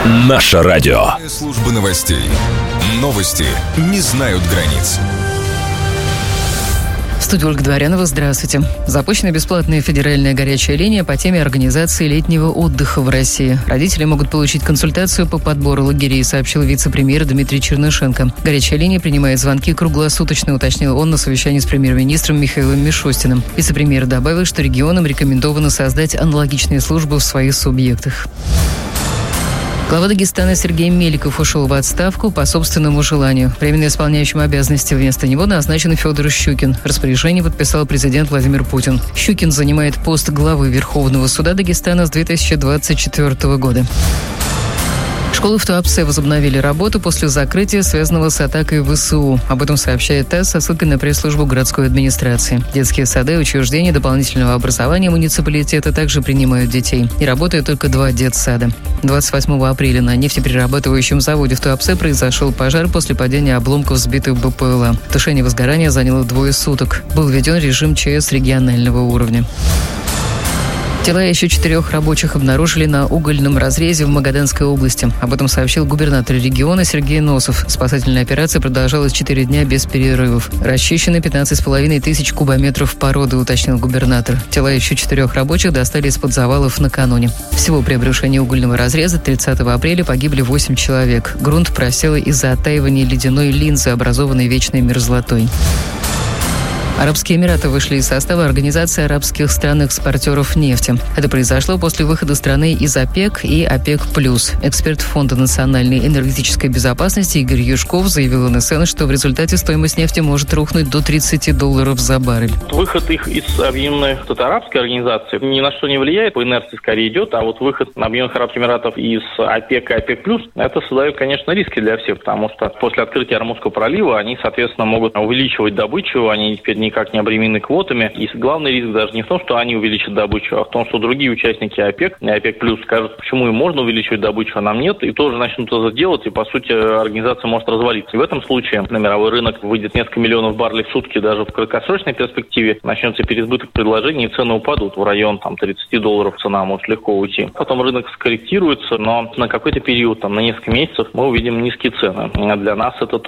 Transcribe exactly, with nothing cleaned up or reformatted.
Наше радио. Служба новостей. Новости не знают границ. В студии Ольга Дворянова. Здравствуйте. Запущена бесплатная федеральная горячая линия по теме организации летнего отдыха в России. Родители могут получить консультацию по подбору лагерей, сообщил вице-премьер Дмитрий Чернышенко. Горячая линия принимает звонки круглосуточно, уточнил он на совещании с премьер-министром Михаилом Мишустиным. Вице-премьер добавил, что регионам рекомендовано создать аналогичные службы в своих субъектах. Глава Дагестана Сергей Меликов ушел в отставку по собственному желанию. Временно исполняющим обязанности вместо него назначен Федор Щукин. Распоряжение подписал президент Владимир Путин. Щукин занимает пост главы Верховного суда Дагестана с две тысячи двадцать четвёртого года. Школы в Туапсе возобновили работу после закрытия, связанного с атакой ВСУ. Об этом сообщает ТАСС со ссылкой на пресс-службу городской администрации. Детские сады и учреждения дополнительного образования муниципалитета также принимают детей. И работают только два детсада. двадцать восьмого апреля на нефтеперерабатывающем заводе в Туапсе произошел пожар после падения обломков сбитых БПЛА. Тушение возгорания заняло двое суток. Был введен режим ЧС регионального уровня. Тела еще четырех рабочих обнаружили на угольном разрезе в Магаданской области. Об этом сообщил губернатор региона Сергей Носов. Спасательная операция продолжалась четыре дня без перерывов. Расчищены пятнадцать с половиной тысяч кубометров породы, уточнил губернатор. Тела еще четырех рабочих достали из-под завалов накануне. Всего при обрушении угольного разреза тридцатого апреля погибли восемь человек. Грунт просел из-за оттаивания ледяной линзы, образованной вечной мерзлотой. Арабские Эмираты вышли из состава Организации арабских стран-экспортеров нефти. Это произошло после выхода страны из ОПЕК и ОПЕК+. Эксперт Фонда национальной энергетической безопасности Игорь Юшков заявил эн эс эн, что в результате стоимость нефти может рухнуть до тридцати долларов за баррель. Выход их из Объединенной арабской организации ни на что не влияет, по инерции скорее идет, а вот выход Объединенных Арабских Эмиратов из ОПЕК и ОПЕК+, это создает, конечно, риски для всех, потому что после открытия Ормузского пролива они, соответственно, могут увеличивать добычу, они теперь не никак не обременены квотами. И главный риск даже не в том, что они увеличат добычу, а в том, что другие участники ОПЕК и ОПЕК плюс скажут, почему им можно увеличивать добычу, а нам нет, и тоже начнут это делать, и, по сути, организация может развалиться. И в этом случае на мировой рынок выйдет несколько миллионов баррелей в сутки даже в краткосрочной перспективе, начнется переизбыток предложений, и цены упадут в район там, тридцати долларов, цена может легко уйти. Потом рынок скорректируется, но на какой-то период, там, на несколько месяцев, мы увидим низкие цены. Для нас это